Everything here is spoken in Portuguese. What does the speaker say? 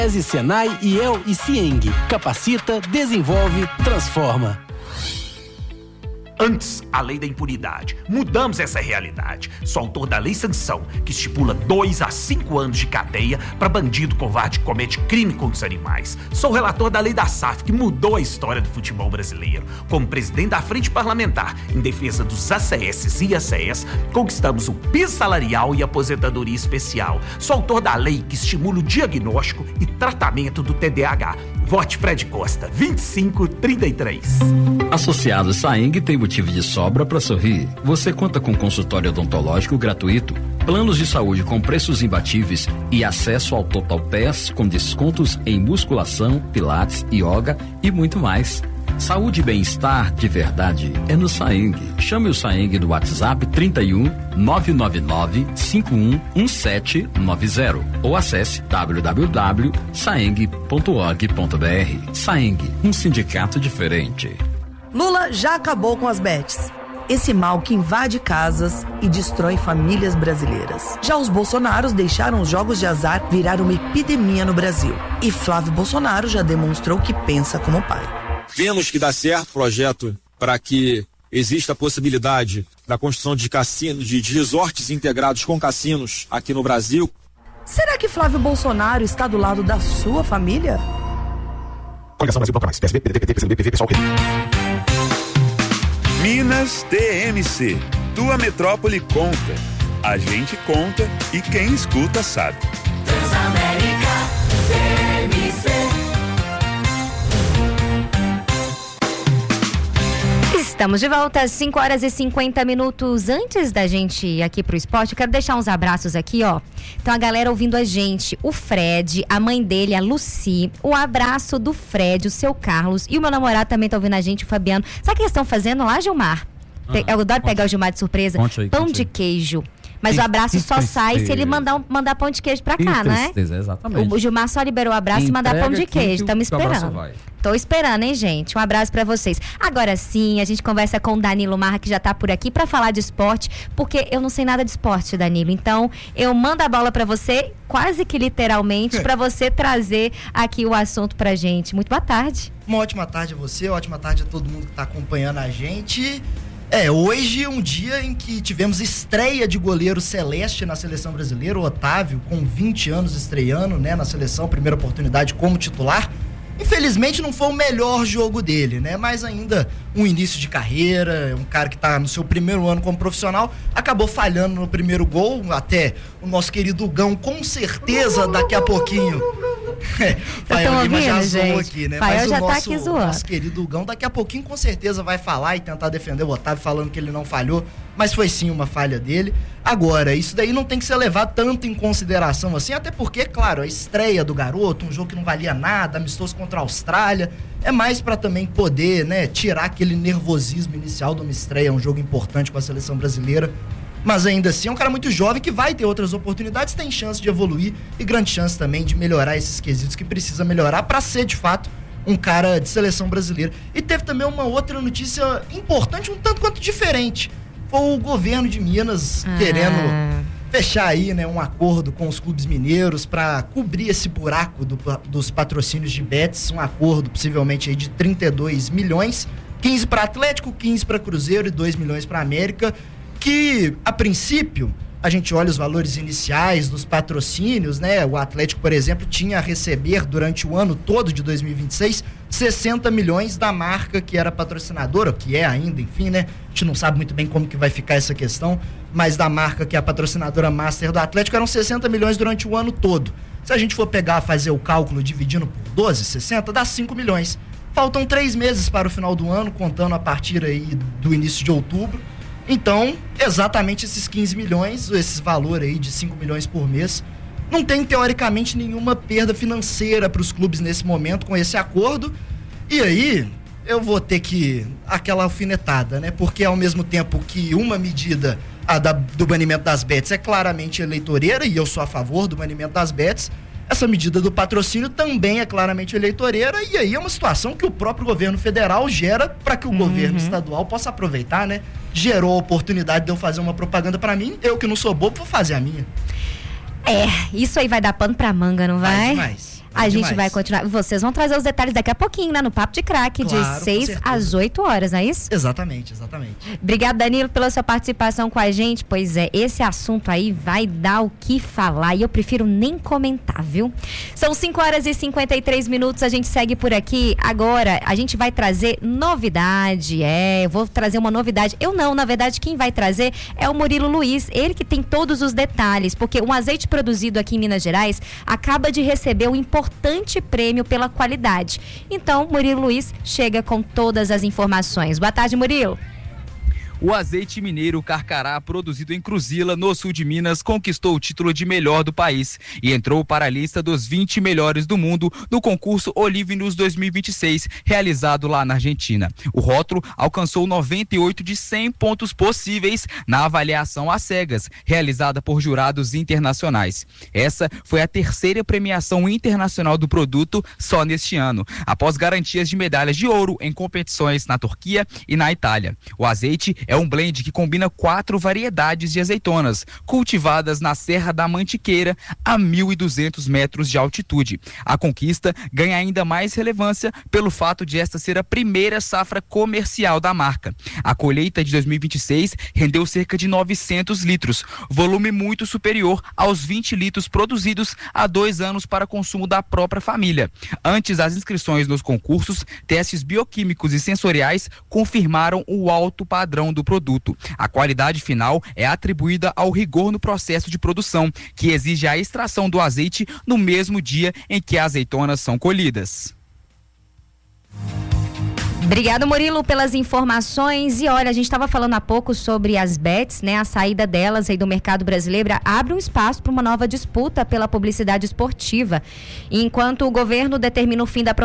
Senai, IEL e Cieng. Capacita, desenvolve, transforma. Antes, a lei da impunidade. Mudamos essa realidade. Sou autor da Lei Sanção, que estipula 2 a 5 anos de cadeia para bandido covarde que comete crime contra os animais. Sou relator da Lei da SAF, que mudou a história do futebol brasileiro. Como presidente da Frente Parlamentar em defesa dos ACS e ACS, conquistamos o piso salarial e aposentadoria especial. Sou autor da lei que estimula o diagnóstico e tratamento do TDAH. Vote Fred Costa, 2533. Associado Cieng tem motivo de sobra para sorrir. Você conta com consultório odontológico gratuito, planos de saúde com preços imbatíveis e acesso ao Total Pass com descontos em musculação, pilates, yoga e muito mais. Saúde e bem-estar de verdade é no Cieng. Chame o Cieng no WhatsApp 31 999 511790 ou acesse www.cieng.org.br. Cieng, um sindicato diferente. Lula já acabou com as bets. Esse mal que invade casas e destrói famílias brasileiras. Já os Bolsonaros deixaram os jogos de azar virar uma epidemia no Brasil. E Flávio Bolsonaro já demonstrou que pensa como pai. Vemos que dá certo o projeto para que exista a possibilidade da construção de cassinos, de resorts integrados com cassinos aqui no Brasil. Será que Flávio Bolsonaro está do lado da sua família? Coligação Brasil, mais PSB, PDT, PT, PCdoB, PV, PSOL, PT. Minas TMC. Tua metrópole conta. A gente conta e quem escuta sabe. Transamérica TMC. Estamos de volta às 5h50. Antes da gente ir aqui pro esporte, eu quero deixar uns abraços aqui, ó. Então a galera ouvindo a gente, o Fred, a mãe dele, a Lucy, o abraço do Fred, o seu Carlos e o meu namorado também tá ouvindo a gente, o Fabiano. Sabe o que eles estão fazendo lá, Gilmar? Eu adoro pegar o Gilmar de surpresa. Pão de queijo. Mas o abraço só sai se ele mandar pão de queijo pra cá, não é? Exatamente. O Gilmar só liberou o abraço e mandar pão de queijo. Estamos esperando. Tô esperando, hein, gente? Um abraço pra vocês. Agora sim, a gente conversa com o Danilo Marra, que já tá por aqui pra falar de esporte, porque eu não sei nada de esporte, Danilo. Então, eu mando a bola pra você, quase que literalmente, pra você trazer aqui o assunto pra gente. Muito boa tarde. Uma ótima tarde a você, ótima tarde a todo mundo que tá acompanhando a gente. Hoje é um dia em que tivemos estreia de goleiro celeste na seleção brasileira, o Otávio, com 20 anos estreando, né, na seleção, primeira oportunidade como titular. Infelizmente não foi o melhor jogo dele, né? Mas ainda um início de carreira, um cara que tá no seu primeiro ano como profissional, acabou falhando no primeiro gol, até o nosso querido Gão, com certeza daqui a pouquinho... Fael Lima já zoou aqui, né? Fael já tá aqui zoando. Nosso querido Gão, daqui a pouquinho com certeza vai falar e tentar defender o Otávio, falando que ele não falhou, mas foi sim uma falha dele. Agora, isso daí não tem que ser levado tanto em consideração assim, até porque, claro, a estreia do garoto, um jogo que não valia nada, amistoso contra a Austrália, é mais pra também poder, né, tirar aquele nervosismo inicial de uma estreia, um jogo importante com a seleção brasileira. Mas ainda assim é um cara muito jovem que vai ter outras oportunidades, tem chance de evoluir e grande chance também de melhorar esses quesitos que precisa melhorar para ser de fato um cara de seleção brasileira. E teve também uma outra notícia importante, um tanto quanto diferente. Foi o governo de Minas querendo fechar aí, né, um acordo com os clubes mineiros para cobrir esse buraco dos patrocínios de bets, um acordo possivelmente aí de 32 milhões, 15 para Atlético, 15 para Cruzeiro e 2 milhões para América. Que, a princípio, a gente olha os valores iniciais dos patrocínios, né? O Atlético, por exemplo, tinha a receber durante o ano todo de 2026 60 milhões da marca que era patrocinadora, que é ainda, enfim, né? A gente não sabe muito bem como que vai ficar essa questão, mas da marca que é a patrocinadora master do Atlético eram 60 milhões durante o ano todo. Se a gente for fazer o cálculo dividindo por 12, 60, dá 5 milhões. Faltam 3 meses para o final do ano, contando a partir aí do início de outubro. Então, exatamente esses 15 milhões, esse valor aí de 5 milhões por mês, não tem teoricamente nenhuma perda financeira para os clubes nesse momento com esse acordo. E aí, eu vou ter que aquela alfinetada, né? Porque ao mesmo tempo que uma medida do banimento das bets é claramente eleitoreira, e eu sou a favor do banimento das bets, essa medida do patrocínio também é claramente eleitoreira, e aí é uma situação que o próprio governo federal gera para que o governo estadual possa aproveitar, né? Gerou a oportunidade de eu fazer uma propaganda para mim, eu que não sou bobo vou fazer a minha. Isso aí vai dar pano pra manga, não vai? Demais. A gente vai continuar. Vocês vão trazer os detalhes daqui a pouquinho, né? No Papo de Craque, Claro, de 6 às 8 horas, não é isso? Exatamente. Obrigado, Danilo, pela sua participação com a gente. Pois é, esse assunto aí vai dar o que falar e eu prefiro nem comentar, viu? São 5h53, a gente segue por aqui. Agora, a gente vai trazer novidade. Eu vou trazer uma novidade. Na verdade, quem vai trazer é o Murilo Luiz, ele que tem todos os detalhes, porque um azeite produzido aqui em Minas Gerais acaba de receber um importante prêmio pela qualidade. Então, Murilo Luiz chega com todas as informações. Boa tarde, Murilo. O azeite mineiro Carcará, produzido em Cruzila, no sul de Minas, conquistou o título de melhor do país e entrou para a lista dos 20 melhores do mundo no concurso Olive News 2026, realizado lá na Argentina. O rótulo alcançou 98 de 100 pontos possíveis na avaliação às cegas, realizada por jurados internacionais. Essa foi a terceira premiação internacional do produto só neste ano, após garantias de medalhas de ouro em competições na Turquia e na Itália. O azeite é um blend que combina 4 variedades de azeitonas, cultivadas na Serra da Mantiqueira, a 1.200 metros de altitude. A conquista ganha ainda mais relevância pelo fato de esta ser a primeira safra comercial da marca. A colheita de 2026 rendeu cerca de 900 litros, volume muito superior aos 20 litros produzidos há 2 anos para consumo da própria família. Antes das inscrições nos concursos, testes bioquímicos e sensoriais confirmaram o alto padrão do produto. A qualidade final é atribuída ao rigor no processo de produção, que exige a extração do azeite no mesmo dia em que as azeitonas são colhidas. Obrigado, Murilo, pelas informações. E olha, a gente estava falando há pouco sobre as bets, né? A saída delas aí do mercado brasileiro abre um espaço para uma nova disputa pela publicidade esportiva. Enquanto o governo determina o fim da